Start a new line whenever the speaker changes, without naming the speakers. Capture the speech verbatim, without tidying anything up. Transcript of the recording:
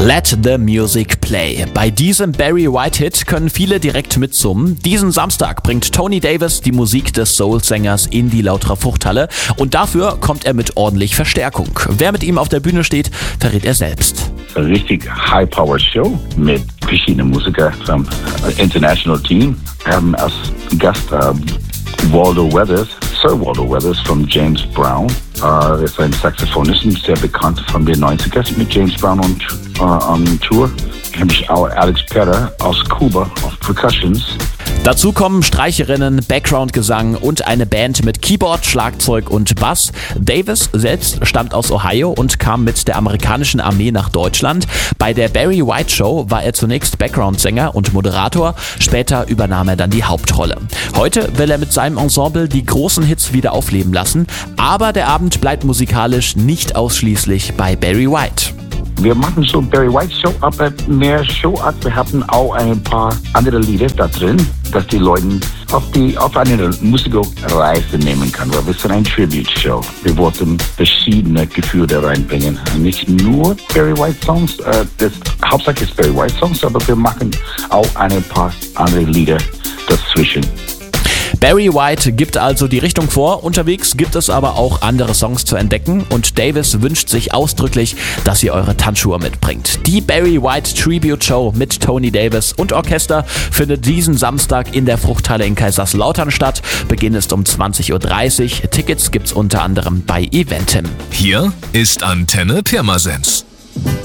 Let the Music Play. Bei diesem Barry White-Hit können viele direkt mitsummen. Diesen Samstag bringt Tony Davis die Musik des Soul-Sängers in die Lauterer Fruchthalle und dafür kommt er mit ordentlich Verstärkung. Wer mit ihm auf der Bühne steht, verrät er selbst.
Eine richtig High-Power-Show mit verschiedenen Musikern vom International Team. Wir haben als Gast uh, Waldo Weathers, Sir Waldo Weathers von James Brown. Er ist ein Saxophonist und sehr bekannt von den neunziger mit James Brown on, uh, on Tour. Ich habe auch Alex Perra aus Kuba auf Percussions.
Dazu kommen Streicherinnen, Background-Gesang und eine Band mit Keyboard, Schlagzeug und Bass. Davis selbst stammt aus Ohio und kam mit der amerikanischen Armee nach Deutschland. Bei der Barry White Show war er zunächst Background-Sänger und Moderator, später übernahm er dann die Hauptrolle. Heute will er mit seinem Ensemble die großen Hits wieder aufleben lassen, aber der Abend bleibt musikalisch nicht ausschließlich bei Barry White.
Wir machen so Barry White Show, aber mehr Showart. Wir haben auch ein paar andere Lieder da drin, dass die Leute auf, die, auf eine Musikreise nehmen können. Weil wir sind ein Tribute-Show. Wir wollten verschiedene Gefühle da reinbringen. Nicht nur Barry White Songs, äh, das Hauptsache ist Barry White Songs, aber wir machen auch ein paar andere Lieder dazwischen.
Barry White gibt also die Richtung vor, unterwegs gibt es aber auch andere Songs zu entdecken und Davis wünscht sich ausdrücklich, dass ihr eure Tanzschuhe mitbringt. Die Barry White Tribute Show mit Tony Davis und Orchester findet diesen Samstag in der Fruchthalle in Kaiserslautern statt. Beginn ist um zwanzig Uhr dreißig. Tickets gibt's unter anderem bei Eventim.
Hier ist Antenne Pirmasens.